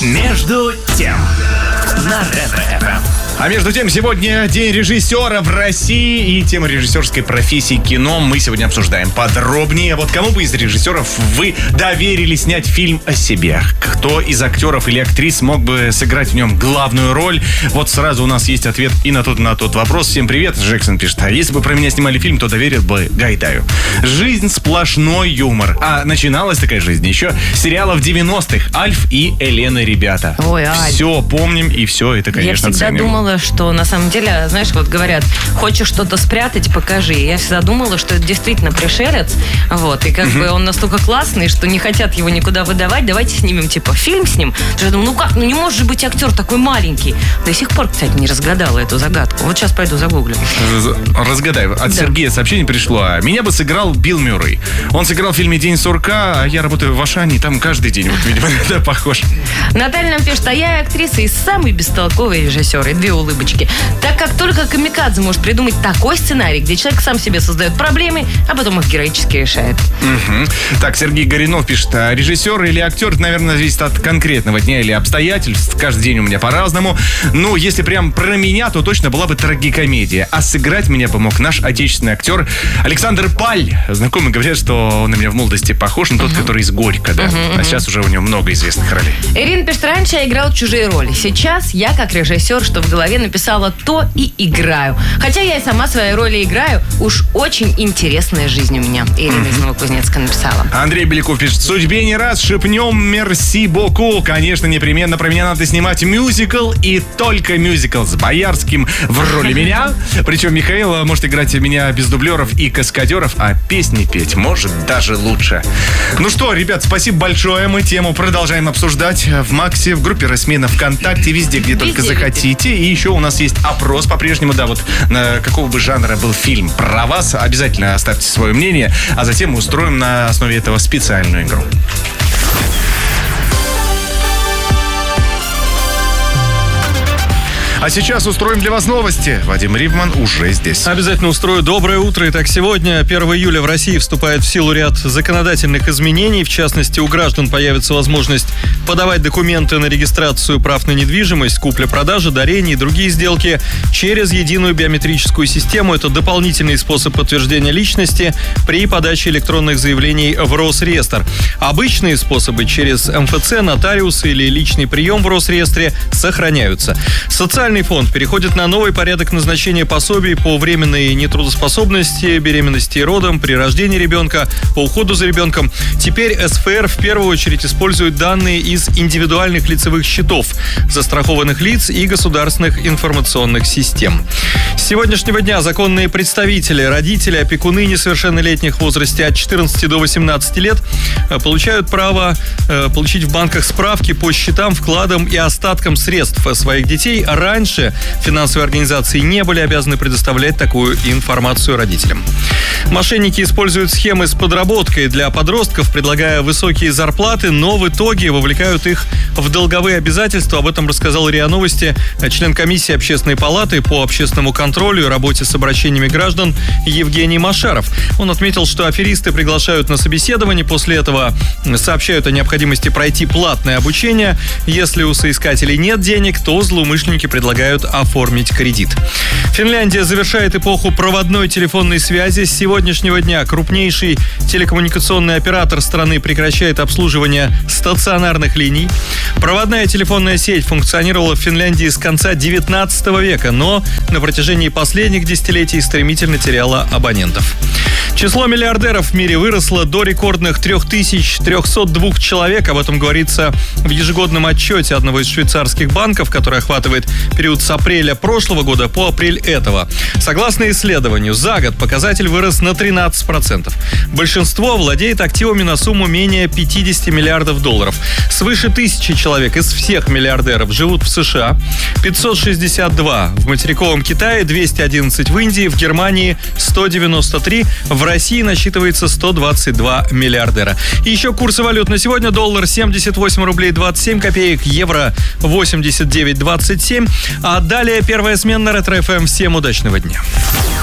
Между тем на Ретро-ФМ. А между тем, сегодня День режиссера в России, и тему режиссерской профессии кино мы сегодня обсуждаем подробнее. Вот кому бы из режиссеров вы доверили снять фильм о себе? Кто из актеров или актрис мог бы сыграть в нем главную роль? Вот сразу у нас есть ответ и на тот вопрос. Всем привет, Джексон пишет. А если бы про меня снимали фильм, то доверил бы Гайдаю. Жизнь сплошной юмор. А начиналась такая жизнь еще с сериалов 90-х. Альф и Елена, ребята. Ой, Альф. Все помним, и все это, конечно, ценим. Я всегда думала, что на самом деле, знаешь, вот говорят, хочешь что-то спрятать, покажи. Я всегда думала, что это действительно пришелец, вот, и как бы он настолько классный, что не хотят его никуда выдавать, давайте снимем, типа, фильм с ним. Я думаю, не может же быть актер такой маленький. До сих пор, кстати, не разгадала эту загадку. Вот сейчас пойду загуглю. Разгадай. От Сергея сообщение пришло. Меня бы сыграл Билл Мюррей. Он сыграл в фильме «День сурка», а я работаю в Ашане, и там каждый день, вот, видимо, это похож. Наталья нам пишет, а я актриса и самый бестолковый режиссер. И 2 улыбочки. Так как только камикадзе может придумать такой сценарий, где человек сам себе создает проблемы, а потом их героически решает. Так, Сергей Горинов пишет, режиссер или актер, это, наверное, зависит от конкретного дня или обстоятельств. Каждый день у меня по-разному. Но если прям про меня, то точно была бы трагикомедия. А сыграть меня помог наш отечественный актер Александр Паль. Знакомые говорят, что он на меня в молодости похож на тот, который из «Горько», да? А сейчас уже у него много известных ролей. Ирина пишет, раньше я играл чужие роли. Сейчас я, как режиссер, что в голове написала, то и играю. Хотя я и сама свои роли играю. Уж очень интересная жизнь у меня. Ирина из Новокузнецка написала. Андрей Беляков пишет, судьбе не раз шепнем мерси боку. Конечно, непременно про меня надо снимать мюзикл, и только мюзикл с Боярским в роли меня. Причем Михаил может играть меня без дублеров и каскадеров, а песни петь может даже лучше. Ну что, ребят, спасибо большое. Мы тему продолжаем обсуждать в Максе, в группе Росмена, ВКонтакте, везде, где только захотите. И еще у нас есть опрос по-прежнему, да, вот какого бы жанра был фильм про вас. Обязательно оставьте свое мнение, а затем мы устроим на основе этого специальную игру. А сейчас устроим для вас новости. Вадим Ривман уже здесь. Обязательно устрою. Доброе утро. Итак, сегодня, 1 июля, в России вступает в силу ряд законодательных изменений. В частности, у граждан появится возможность подавать документы на регистрацию прав на недвижимость, купля-продажа, дарение и другие сделки через единую биометрическую систему. Это дополнительный способ подтверждения личности при подаче электронных заявлений в Росреестр. Обычные способы через МФЦ, нотариусы или личный прием в Росреестре сохраняются. Социальный фонд переходит на новый порядок назначения пособий по временной нетрудоспособности, беременности и родам, при рождении ребенка, по уходу за ребенком. Теперь СФР в первую очередь использует данные из индивидуальных лицевых счетов застрахованных лиц и государственных информационных систем. С сегодняшнего дня законные представители, родители, опекуны несовершеннолетних в возрасте от 14 до 18 лет получают право получить в банках справки по счетам, вкладам и остаткам средств своих детей. Раньше финансовые организации не были обязаны предоставлять такую информацию родителям. Мошенники используют схемы с подработкой для подростков, предлагая высокие зарплаты, но в итоге вовлекают их в долговые обязательства. Об этом рассказал РИА Новости член комиссии Общественной палаты по общественному контролю и работе с обращениями граждан Евгений Машаров. Он отметил, что аферисты приглашают на собеседование, после этого сообщают о необходимости пройти платное обучение. Если у соискателей нет денег, то злоумышленники предлагают оформить кредит. Финляндия завершает эпоху проводной телефонной связи. С сегодняшнего дня крупнейший телекоммуникационный оператор страны прекращает обслуживание стационарных линий. Проводная телефонная сеть функционировала в Финляндии с конца 19 века, но на протяжении последних десятилетий стремительно теряла абонентов. Число миллиардеров в мире выросло до рекордных 3302 человек. Об этом говорится в ежегодном отчете одного из швейцарских банков, который охватывает период с апреля прошлого года по апрель этого. Согласно исследованию, за год показатель вырос на 13%. Большинство владеет активами на сумму менее 50 миллиардов долларов. Свыше 1000 человек из всех миллиардеров живут в США, 562 в материковом Китае, 211 в Индии, в Германии 193, в России насчитывается 122 миллиардера. И еще курсы валют на сегодня. Доллар 78 рублей 27 копеек, евро 89,27. А далее первая смена на Ретро-ФМ. Всем удачного дня.